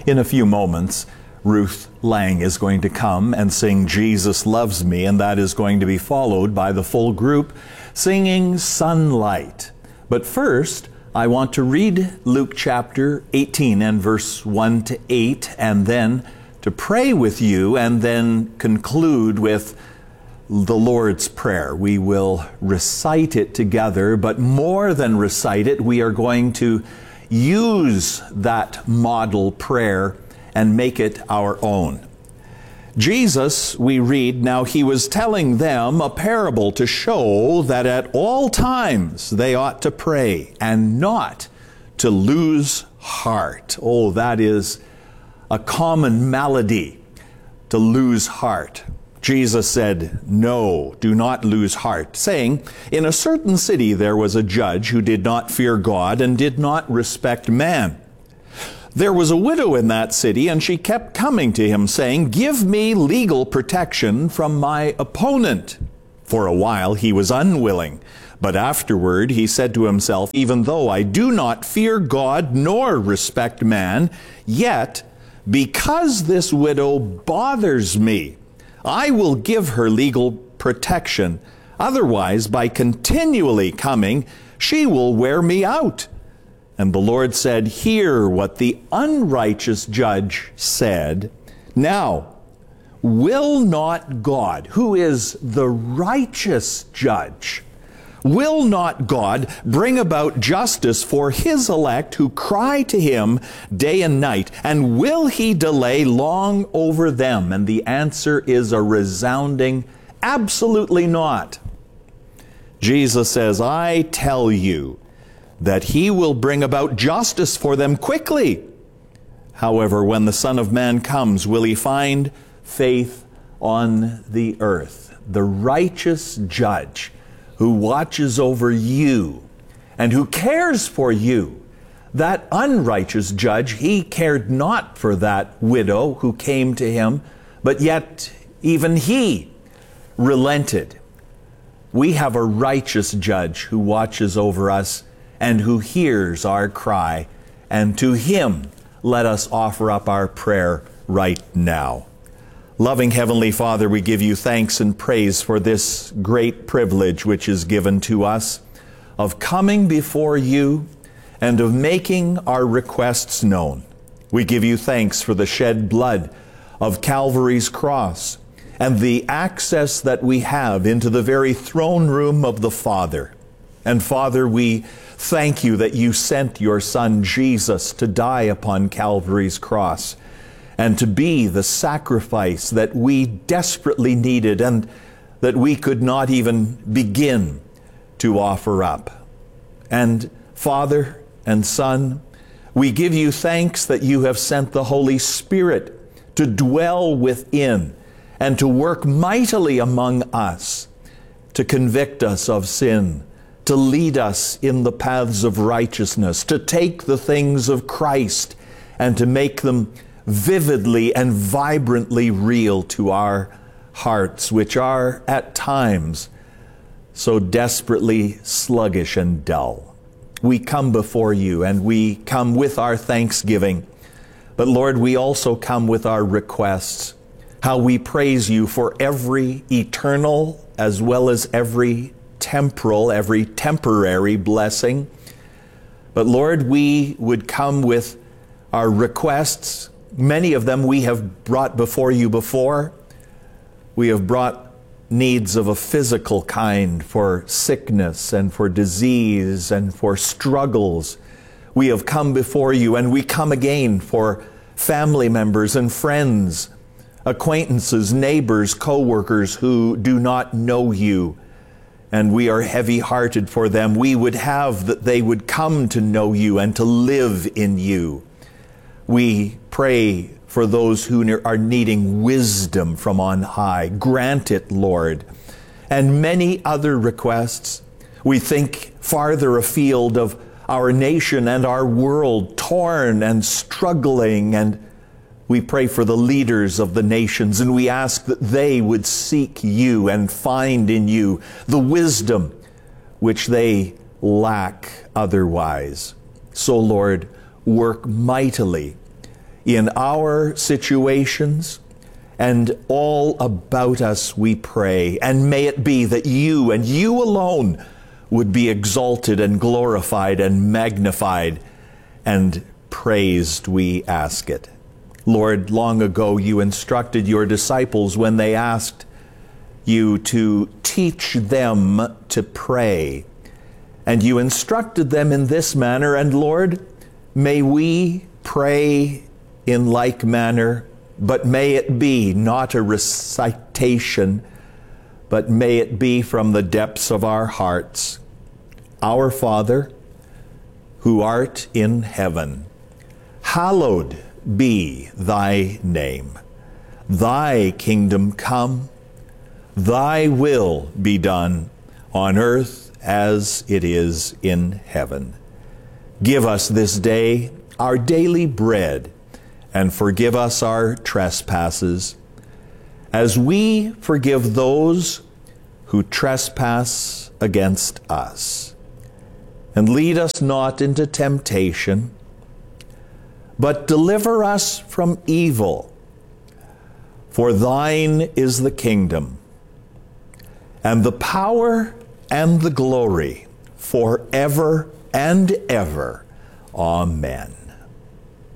In a few moments, Ruth Lang is going to come and sing Jesus Loves Me, and that is going to be followed by the full group singing Sunlight. But first, I want to read Luke chapter 18 and verse 1 to 8, and then to pray with you, and then conclude with the Lord's Prayer. We will recite it together, but more than recite it, we are going to use that model prayer and make it our own. Jesus, we read, now he was telling them a parable to show that at all times they ought to pray and not to lose heart. Oh, that is a common malady, to lose heart. Jesus said, no, do not lose heart, saying, in a certain city there was a judge who did not fear God and did not respect man. There was a widow in that city, and she kept coming to him, saying, give me legal protection from my opponent. For a while he was unwilling, but afterward he said to himself, even though I do not fear God nor respect man, yet because this widow bothers me, I will give her legal protection. Otherwise, by continually coming, she will wear me out. And the Lord said, hear what the unrighteous judge said. Now, will not God, who is the righteous judge, will not God bring about justice for his elect who cry to him day and night? And will he delay long over them? And the answer is a resounding, absolutely not. Jesus says, I tell you that he will bring about justice for them quickly. However, when the Son of Man comes, will he find faith on the earth? The righteous judge who watches over you and who cares for you. That unrighteous judge, he cared not for that widow who came to him, but yet even he relented. We have a righteous judge who watches over us and who hears our cry, and to him let us offer up our prayer right now. Loving Heavenly Father, we give you thanks and praise for this great privilege which is given to us of coming before you and of making our requests known. We give you thanks for the shed blood of Calvary's cross and the access that we have into the very throne room of the Father. And Father, we thank you that you sent your Son Jesus to die upon Calvary's cross and to be the sacrifice that we desperately needed and that we could not even begin to offer up. And Father and Son, we give you thanks that you have sent the Holy Spirit to dwell within and to work mightily among us, to convict us of sin, to lead us in the paths of righteousness, to take the things of Christ and to make them vividly and vibrantly real to our hearts, which are at times so desperately sluggish and dull. We come before you and we come with our thanksgiving, but Lord, we also come with our requests, how we praise you for every eternal as well as every temporal, every temporary blessing. But Lord, we would come with our requests. Many of them we have brought before you before. We have brought needs of a physical kind for sickness and for disease and for struggles. We have come before you, and we come again for family members and friends, acquaintances, neighbors, co-workers who do not know you. And we are heavy-hearted for them. We would have that they would come to know you and to live in you. We pray for those who are needing wisdom from on high. Grant it, Lord. And many other requests. We think farther afield of our nation and our world, torn and struggling, and we pray for the leaders of the nations, and we ask that they would seek you and find in you the wisdom which they lack otherwise. So, Lord, work mightily in our situations and all about us, we pray. And may it be that you and you alone would be exalted and glorified and magnified and praised, we ask it. Lord, long ago you instructed your disciples when they asked you to teach them to pray. And you instructed them in this manner, and Lord, may we pray in like manner, but may it be not a recitation, but may it be from the depths of our hearts. Our Father, who art in heaven, hallowed be thy name. Thy kingdom come, thy will be done on earth as it is in heaven. Give us this day our daily bread, and forgive us our trespasses, as we forgive those who trespass against us. And lead us not into temptation, but deliver us from evil. For thine is the kingdom, and the power, and the glory, forever and ever. Amen.